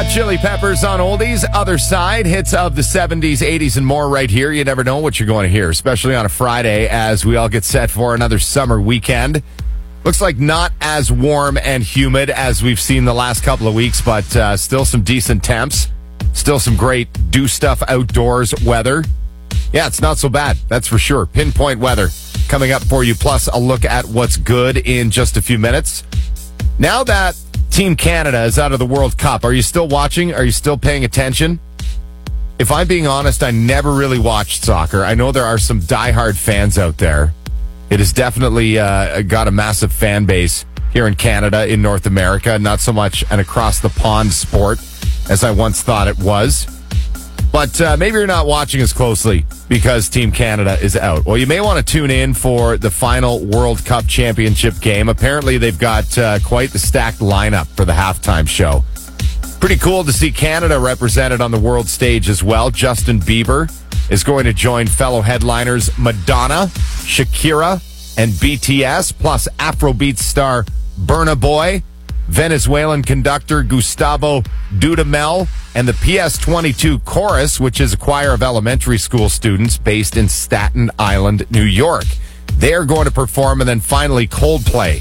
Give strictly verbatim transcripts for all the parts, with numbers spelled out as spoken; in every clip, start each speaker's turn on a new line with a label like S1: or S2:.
S1: Hot Chili Peppers on Oldies. Other side, hits of the seventies, eighties, and more right here. You never know what you're going to hear, especially on a Friday as we all get set for another summer weekend. Looks like not as warm and humid as we've seen the last couple of weeks, but uh, still some decent temps. Still some great do stuff outdoors weather. Yeah, it's not so bad. That's for sure. Pinpoint weather coming up for you, plus a look at what's good in just a few minutes. Now that Team Canada is out of the World Cup, are you still watching? Are you still paying attention? If I'm being honest, I never really watched soccer. I know there are some diehard fans out there. It has definitely uh, got a massive fan base here in Canada, in North America. Not so much an across-the-pond sport as I once thought it was. But uh, maybe you're not watching as closely because Team Canada is out. Well, you may want to tune in for the final World Cup championship game. Apparently, they've got uh, quite the stacked lineup for the halftime show. Pretty cool to see Canada represented on the world stage as well. Justin Bieber is going to join fellow headliners Madonna, Shakira, and B T S, plus Afrobeat star Burna Boy, Venezuelan conductor Gustavo Dudamel, and the P S twenty-two Chorus, which is a choir of elementary school students based in Staten Island, New York. They're going to perform, and then finally Coldplay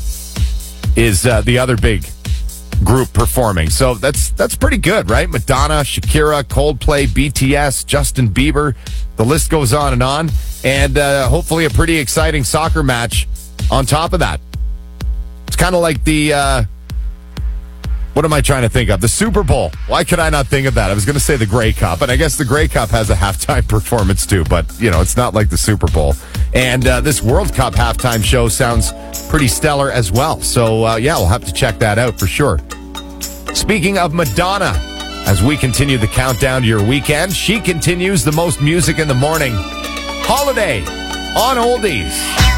S1: is uh, the other big group performing. So that's that's pretty good, right? Madonna, Shakira, Coldplay, B T S, Justin Bieber. The list goes on and on. And uh, hopefully a pretty exciting soccer match on top of that. It's kind of like the... Uh, What am I trying to think of? The Super Bowl. Why could I not think of that? I was going to say the Grey Cup, and I guess the Grey Cup has a halftime performance too, but, you know, it's not like the Super Bowl. And uh, this World Cup halftime show sounds pretty stellar as well. So, uh, yeah, we'll have to check that out for sure. Speaking of Madonna, as we continue the countdown to your weekend, she continues the most music in the morning. Holiday on Oldies.